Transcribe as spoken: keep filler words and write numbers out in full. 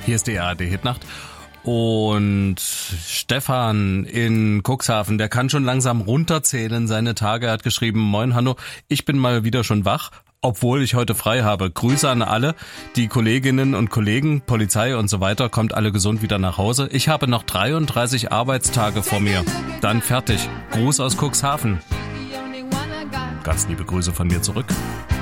Hier ist die A R D-Hitnacht. Und Stefan in Cuxhaven, der kann schon langsam runterzählen seine Tage. Er hat geschrieben, moin Hanno, ich bin mal wieder schon wach, obwohl ich heute frei habe. Grüße an alle, die Kolleginnen und Kollegen, Polizei und so weiter, kommt alle gesund wieder nach Hause. Ich habe noch dreiunddreißig Arbeitstage vor mir. Dann fertig. Gruß aus Cuxhaven. Ganz liebe Grüße von mir zurück.